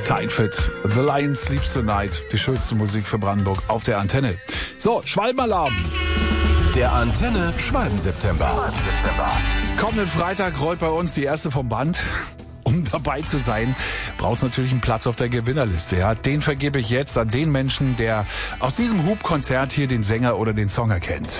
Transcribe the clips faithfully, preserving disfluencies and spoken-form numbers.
Tight Fit, The Lion Sleeps Tonight, die schönste Musik für Brandenburg auf der Antenne. So, Schwalbenalarm. Der Antenne Schwalben-September. Kommenden Freitag rollt bei uns die erste vom Band. Um dabei zu sein, braucht es natürlich einen Platz auf der Gewinnerliste. Ja? Den vergebe ich jetzt an den Menschen, der aus diesem Hubkonzert hier den Sänger oder den Song erkennt.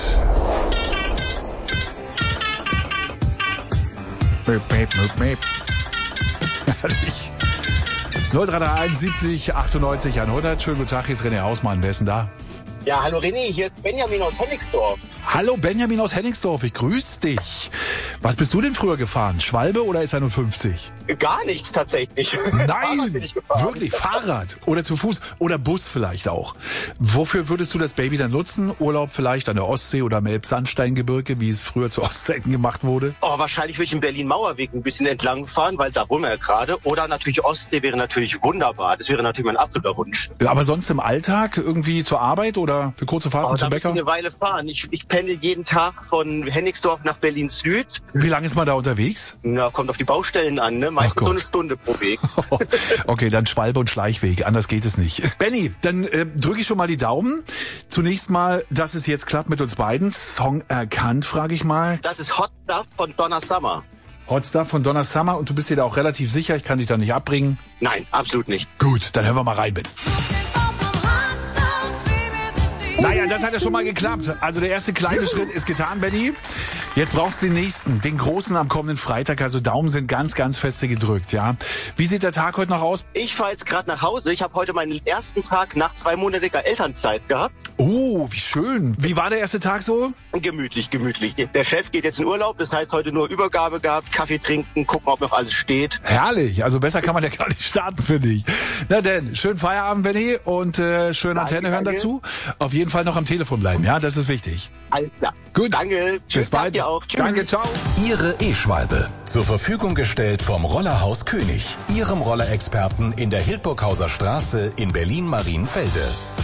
Möp, möp, möp, möp. Herrlich. null drei drei eins siebzig achtundneunzig hundert. Schönen guten Tag, hier ist René Hausmann. Wer ist denn da? Ja, hallo René, hier ist Benjamin aus Hennigsdorf. Hallo Benjamin aus Hennigsdorf, ich grüße dich. Was bist du denn früher gefahren? Schwalbe oder S einundfünfzig? Gar nichts tatsächlich. Nein, bin ich wirklich Fahrrad oder zu Fuß oder Bus vielleicht auch. Wofür würdest du das Baby dann nutzen? Urlaub vielleicht an der Ostsee oder am Elbsandsteingebirge, wie es früher zu Ostzeiten gemacht wurde? Oh, wahrscheinlich würde ich im Berlin-Mauerweg ein bisschen entlang fahren, weil da wohnen wir ja gerade. Oder natürlich Ostsee wäre natürlich wunderbar. Das wäre natürlich mein absoluter Wunsch. Aber sonst im Alltag irgendwie zur Arbeit oder für kurze Fahrten oh, zum Bäcker? Da muss ich eine Weile fahren. Ich, ich pendel jeden Tag von Hennigsdorf nach Berlin-Süd. Wie lange ist man da unterwegs? Na, kommt auf die Baustellen an, ne? Meistens so eine Stunde pro Weg. Okay, dann Schwalbe und Schleichweg, anders geht es nicht. Benni, dann äh, drücke ich schon mal die Daumen. Zunächst mal, dass es jetzt klappt mit uns beiden. Song erkannt, frage ich mal. Das ist Hot Stuff von Donna Summer. Hot Stuff von Donna Summer und du bist dir da auch relativ sicher, ich kann dich da nicht abbringen? Nein, absolut nicht. Gut, dann hören wir mal rein, bitte. Naja, das hat ja schon mal geklappt. Also der erste kleine Schritt ist getan, Benni. Jetzt brauchst du den nächsten, den großen am kommenden Freitag. Also Daumen sind ganz, ganz feste gedrückt, ja. Wie sieht der Tag heute noch aus? Ich fahre jetzt gerade nach Hause. Ich habe heute meinen ersten Tag nach zweimonatiger Elternzeit gehabt. Oh, wie schön. Wie war der erste Tag so? Gemütlich, gemütlich. Der Chef geht jetzt in Urlaub, das heißt heute nur Übergabe gehabt, Kaffee trinken, gucken, ob noch alles steht. Herrlich, also besser kann man ja gar nicht starten, finde ich. Na denn, schönen Feierabend, Benni, und äh, schöne Danke, Antenne hören danke. dazu. Auf jeden Fall noch am Telefon bleiben, ja, das ist wichtig. Alles klar. Gut. Danke. Bis bald. Dir auch. Tschüss. Danke, ciao. Ihre E-Schwalbe. Zur Verfügung gestellt vom Rollerhaus König. Ihrem Rollerexperten in der Hildburghauser Straße in Berlin-Marienfelde.